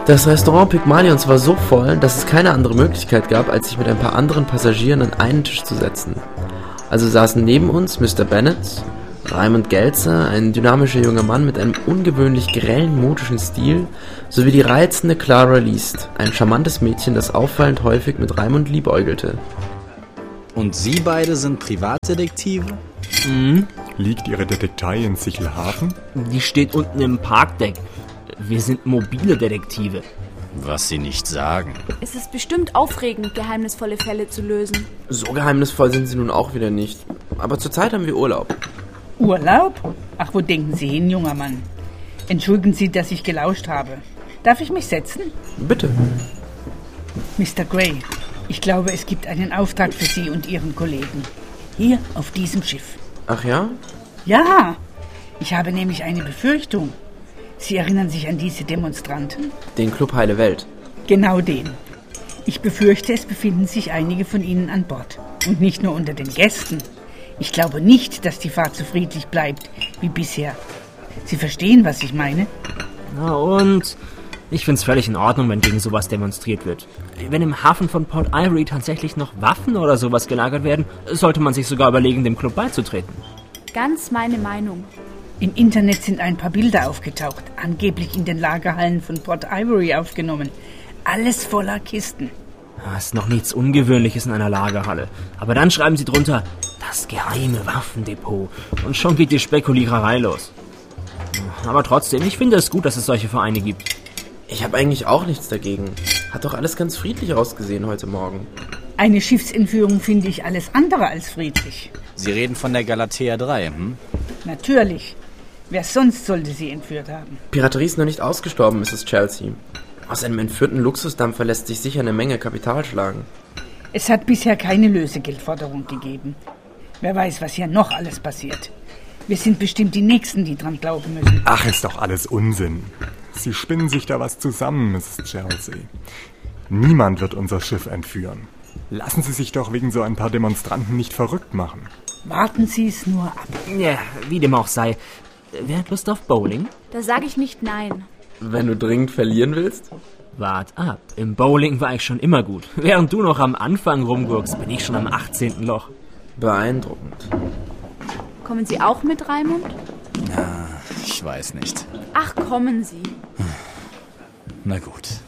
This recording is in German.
Das Restaurant Pygmalions war so voll, dass es keine andere Möglichkeit gab, als sich mit ein paar anderen Passagieren an einen Tisch zu setzen. Also saßen neben uns Mr. Bennet, Raimund Gelzer, ein dynamischer junger Mann mit einem ungewöhnlich grellen modischen Stil, sowie die reizende Clara Least, ein charmantes Mädchen, das auffallend häufig mit Raimund liebäugelte. Und Sie beide sind Privatdetektive? Mhm. Liegt Ihre Detektei in Sichelhafen? Die steht unten im Parkdeck. Wir sind mobile Detektive. Was Sie nicht sagen. Es ist bestimmt aufregend, geheimnisvolle Fälle zu lösen. So geheimnisvoll sind sie nun auch wieder nicht. Aber zurzeit haben wir Urlaub. Urlaub? Ach, wo denken Sie hin, junger Mann? Entschuldigen Sie, dass ich gelauscht habe. Darf ich mich setzen? Bitte. Mr. Gray, ich glaube, es gibt einen Auftrag für Sie und Ihren Kollegen. Hier auf diesem Schiff. Ach ja? Ja, ich habe nämlich eine Befürchtung. Sie erinnern sich an diese Demonstranten? Den Club Heile Welt. Genau den. Ich befürchte, es befinden sich einige von ihnen an Bord. Und nicht nur unter den Gästen. Ich glaube nicht, dass die Fahrt so friedlich bleibt wie bisher. Sie verstehen, was ich meine? Na und? Ich find's völlig in Ordnung, wenn gegen sowas demonstriert wird. Wenn im Hafen von Port Ivory tatsächlich noch Waffen oder sowas gelagert werden, sollte man sich sogar überlegen, dem Club beizutreten. Ganz meine Meinung. Im Internet sind ein paar Bilder aufgetaucht, angeblich in den Lagerhallen von Port Ivory aufgenommen. Alles voller Kisten. Das ist noch nichts Ungewöhnliches in einer Lagerhalle. Aber dann schreiben sie drunter, das geheime Waffendepot. Und schon geht die Spekuliererei los. Aber trotzdem, ich finde es gut, dass es solche Vereine gibt. Ich habe eigentlich auch nichts dagegen. Hat doch alles ganz friedlich ausgesehen heute Morgen. Eine Schiffsentführung finde ich alles andere als friedlich. Sie reden von der Galatea 3, hm? Natürlich. Wer sonst sollte sie entführt haben? Piraterie ist noch nicht ausgestorben, Mrs. Chelsea. Aus einem entführten Luxusdampfer lässt sich sicher eine Menge Kapital schlagen. Es hat bisher keine Lösegeldforderung gegeben. Wer weiß, was hier noch alles passiert. Wir sind bestimmt die Nächsten, die dran glauben müssen. Ach, ist doch alles Unsinn. Sie spinnen sich da was zusammen, Mrs. Chelsea. Niemand wird unser Schiff entführen. Lassen Sie sich doch wegen so ein paar Demonstranten nicht verrückt machen. Warten Sie es nur ab. Ja, wie dem auch sei. Wer hat Lust auf Bowling? Da sage ich nicht nein. Wenn du dringend verlieren willst? Wart ab. Im Bowling war ich schon immer gut. Während du noch am Anfang rumgurkst, bin ich schon am 18. Loch. Beeindruckend. Kommen Sie auch mit, Raimund? Na, ich weiß nicht. Ach, kommen Sie. Na gut.